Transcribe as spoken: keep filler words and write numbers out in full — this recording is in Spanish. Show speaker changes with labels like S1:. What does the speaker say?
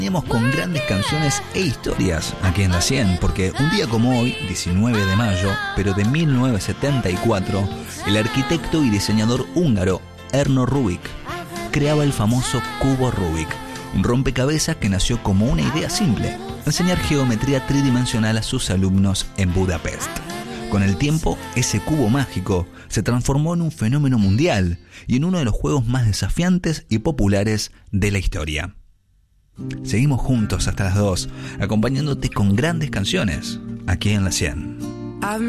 S1: Venimos con grandes canciones e historias aquí en La cien, porque un día como hoy, diecinueve de mayo, pero de mil novecientos setenta y cuatro, el arquitecto y diseñador húngaro Erno Rubik creaba el famoso cubo Rubik, un rompecabezas que nació como una idea simple: enseñar geometría tridimensional a sus alumnos en Budapest. Con el tiempo, ese cubo mágico se transformó en un fenómeno mundial y en uno de los juegos más desafiantes y populares de la historia. Seguimos juntos hasta las dos, acompañándote con grandes canciones aquí en La cien.